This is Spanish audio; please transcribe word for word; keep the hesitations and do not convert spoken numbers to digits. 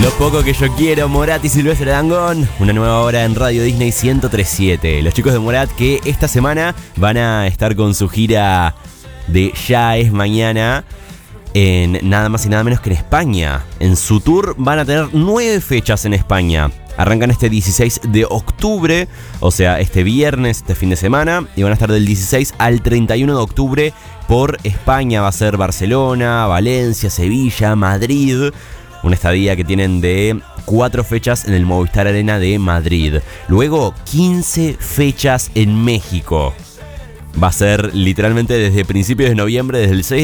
Lo poco que yo quiero, Morat y Silvestre Dangond. Una nueva hora en Radio Disney ciento tres punto siete. Los chicos de Morat que esta semana van a estar con su gira de Ya es Mañana en nada más y nada menos que en España. En su tour van a tener nueve fechas en España. Arrancan este dieciséis de octubre, o sea, este viernes, este fin de semana, y van a estar del dieciséis al treinta y uno de octubre por España. Va a ser Barcelona, Valencia, Sevilla, Madrid. Una estadía que tienen de cuatro fechas en el Movistar Arena de Madrid. Luego, quince fechas en México. Va a ser literalmente desde principios de noviembre, desde el seis